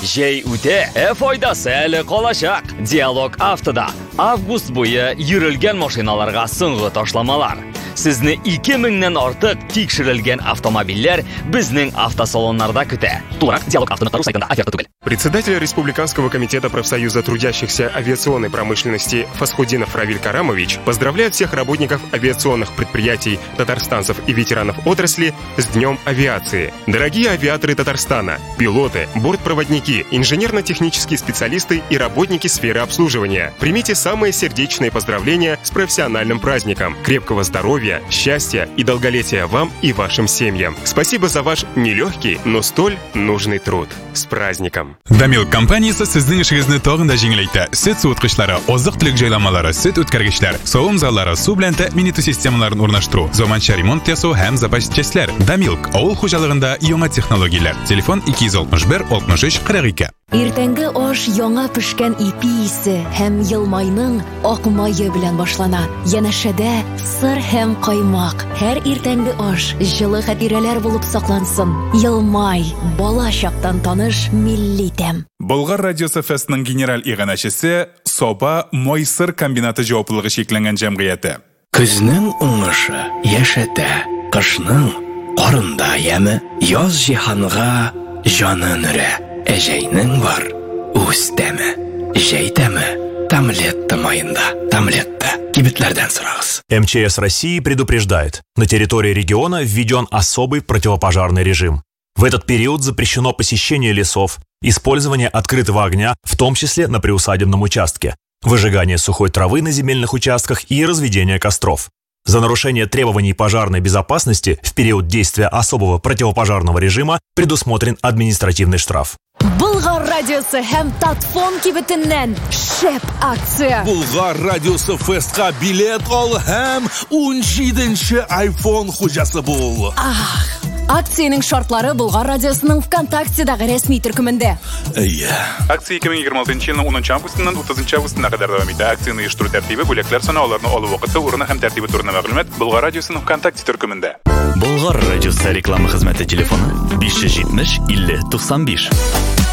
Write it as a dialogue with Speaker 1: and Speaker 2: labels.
Speaker 1: Jey үтә, foydасы әле калачак. Диалог автода. Август буе йөрелгән машиналарга соңгы ташламалар. Сезне 2000-нән артык тикшерелгән автомобильләр безнең автосалоннарда көтә. Тулырак Dialog.ru сайтында оферта түгел.
Speaker 2: Председатель Республиканского комитета профсоюза трудящихся авиационной промышленности Фасхудинов Равиль Карамович поздравляет всех работников авиационных предприятий, татарстанцев и ветеранов отрасли с Днем авиации. Дорогие авиаторы Татарстана, пилоты, бортпроводники, инженерно-технические специалисты и работники сферы обслуживания, примите самые сердечные поздравления с профессиональным праздником. Крепкого здоровья, счастья и долголетия вам и вашим семьям. Спасибо за ваш нелегкий, но столь нужный труд. С праздником!
Speaker 3: Damilk kompaniyasi sizning ishingizni tog'inda yengillaydi. Sut suvutqichlari, oziq-tulik joylanmalari, sut o'tkazgichlar, sovun zallari, suv bilan ta'min etuvchi sistemalarini o'rnashtiruv, zamonaviy remont yasash ham zapaschteslar. Damilk avul xo'jaligida yangi texnologiyalar. Telefon 261 63 42.
Speaker 4: Иртәнге аш яңа пешкән ипи исе һәм елмайның ак мае белән башлана. Янәшәдә сыр һәм каймак. Һәр иртәнге аш җылы хатирәләр булып саклансын. Елмай, бала чактан таныш милли тәм.
Speaker 3: Болгар радиосы фестның генераль иганәчесе Соба Мойсыр комбинаты җаваплылыгы шекләнгән җәмгыяте.
Speaker 5: Көзнең уңышы яшәтә, кышның карында яме, яз җиһанга җанын өрә. Әҗәйнең бар үз тәме, җәй тәме Тамлетта майында, Тамлетта кибетләрдән сорагыз.
Speaker 6: МЧС России предупреждает, на территории региона введен особый противопожарный режим. В этот период запрещено посещение лесов, использование открытого огня, в том числе на приусадебном участке, выжигание сухой травы на земельных участках и разведение костров. За нарушение требований пожарной безопасности в период действия особого противопожарного режима предусмотрен административный штраф.
Speaker 4: Болгар радиосы һәм Татфон кибетеннән шәп акция.
Speaker 7: Болгар радиосы фестка билет ал һәм 17-нче iPhone хуҗасы бул.
Speaker 4: Акциянең шартлары Болгар радиосының ВКонтактедагы рәсми төркемендә.
Speaker 3: Акция 2026 елның 10 августыннан 30 августына кадәр дәвам итә. Акцияны оештыру тәртибе, бүләкләр саны, аларны алу вакыты, урыны һәм тәртибе турында мәгълүмат Болгар радиосының ВКонтакте төркемендә.
Speaker 1: Болгар радиосы реклама хезмәте телефоны 570 50 95.